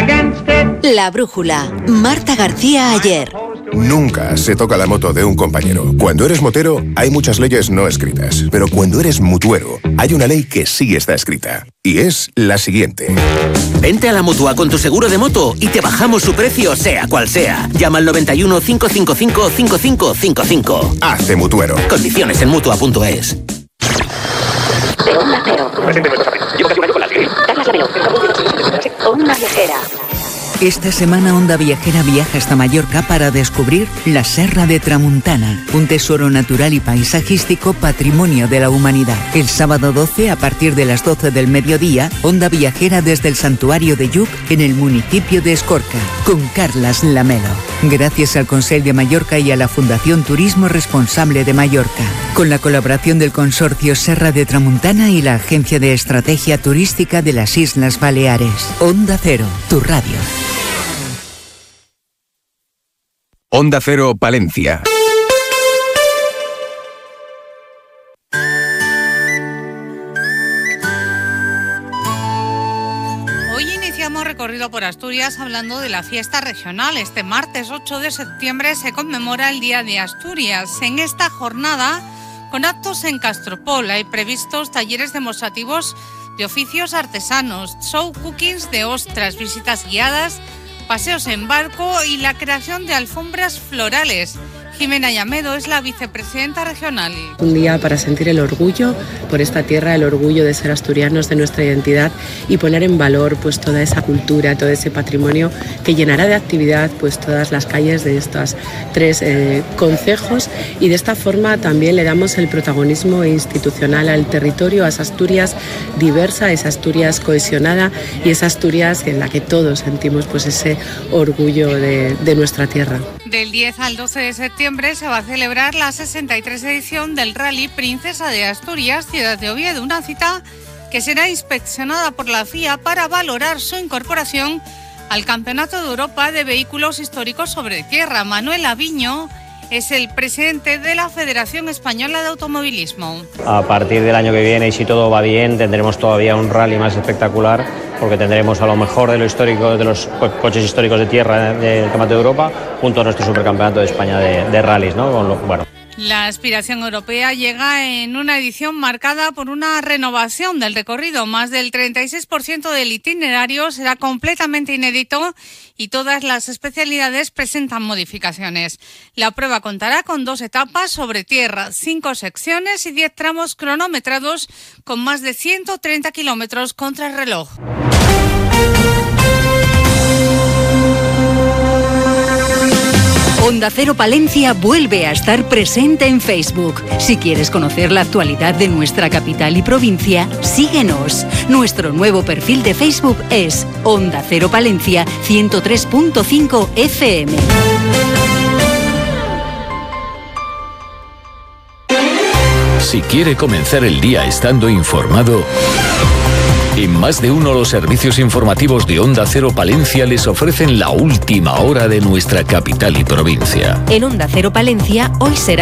La brújula. Marta García Ayer. Nunca se toca la moto de un compañero. Cuando eres motero, hay muchas leyes no escritas. Pero cuando eres mutuero, hay una ley que sí está escrita. Y es la siguiente. Vente a la Mutua con tu seguro de moto y te bajamos su precio, sea cual sea. Llama al 91 555 5555. Hazte mutuero. Condiciones en Mutua.es. De Onda Cero. Llevo casi un año con la Siri. Carlas Lamelo. Onda Viajera. Esta semana Onda Viajera viaja hasta Mallorca para descubrir la Serra de Tramuntana, un tesoro natural y paisajístico patrimonio de la humanidad. El sábado 12, a partir de las 12 del mediodía, Onda Viajera desde el Santuario de Lluc, en el municipio de Escorca, con Carlas Lamelo. Gracias al Consell de Mallorca y a la Fundación Turismo Responsable de Mallorca, con la colaboración del Consorcio Serra de Tramuntana y la Agencia de Estrategia Turística de las Islas Baleares. Onda Cero, tu radio. Onda Cero Palencia. Hoy iniciamos recorrido por Asturias hablando de la fiesta regional. Este martes 8 de septiembre se conmemora el Día de Asturias. En esta jornada, con actos en Castropol, hay previstos talleres demostrativos de oficios artesanos, show cookings de ostras, visitas guiadas, paseos en barco y la creación de alfombras florales. Jimena Llamedo es la vicepresidenta regional. Un día para sentir el orgullo por esta tierra, el orgullo de ser asturianos, de nuestra identidad y poner en valor pues toda esa cultura, todo ese patrimonio que llenará de actividad pues todas las calles de estos tres concejos, y de esta forma también le damos el protagonismo institucional al territorio, a esa Asturias diversa, esa Asturias cohesionada y esa Asturias en la que todos sentimos pues ese orgullo de nuestra tierra. Del 10 al 12 de septiembre se va a celebrar la 63 edición del Rally Princesa de Asturias, Ciudad de Oviedo, una cita que será inspeccionada por la FIA para valorar su incorporación al Campeonato de Europa de Vehículos Históricos sobre Tierra. Manuel Aviño es el presidente de la Federación Española de Automovilismo. A partir del año que viene, y si todo va bien, tendremos todavía un rally más espectacular, porque tendremos a lo mejor de lo histórico, de los coches históricos de tierra del Campeonato de Europa, junto a nuestro Supercampeonato de España de rallies, ¿no? La aspiración europea llega en una edición marcada por una renovación del recorrido. Más del 36% del itinerario será completamente inédito y todas las especialidades presentan modificaciones. La prueba contará con 2 etapas sobre tierra, 5 secciones y 10 tramos cronometrados con más de 130 kilómetros contra el reloj. Onda Cero Palencia vuelve a estar presente en Facebook. Si quieres conocer la actualidad de nuestra capital y provincia, síguenos. Nuestro nuevo perfil de Facebook es Onda Cero Palencia 103.5 FM. Si quiere comenzar el día estando informado, en Más de Uno los servicios informativos de Onda Cero Palencia les ofrecen la última hora de nuestra capital y provincia. En Onda Cero Palencia hoy será